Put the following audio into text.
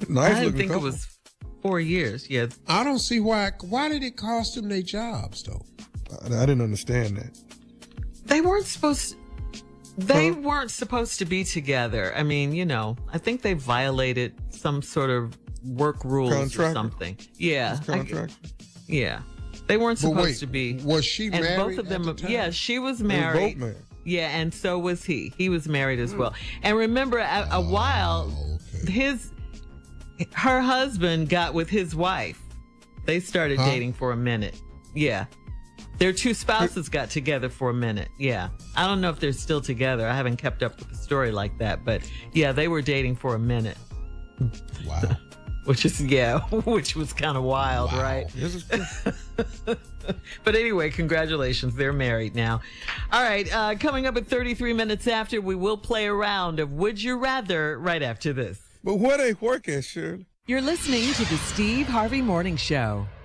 Nice I looking think couple. it was 4 years. Yeah. I don't see why did it cost them their jobs, though? I didn't understand that. They weren't supposed to be together. I mean, I think they violated some sort of work rules Contract? or something. Yeah. Contract. Yeah. They weren't But supposed wait, to be. was she And married both of them, at the time? yeah, she was They were married. both married. Yeah, and so was he. He was married as well. And remember, a while, okay. her husband got with his wife. They started dating for a minute. Yeah. Their two spouses got together for a minute. Yeah. I don't know if they're still together. I haven't kept up with the story like that. But yeah, they were dating for a minute. Wow. Which was kind of wild, right? This is cool. But anyway, congratulations. They're married now. All right. Coming up at 33 minutes after, we will play a round of Would You Rather right after this. But where they work at, Shirley? You're listening to the Steve Harvey Morning Show.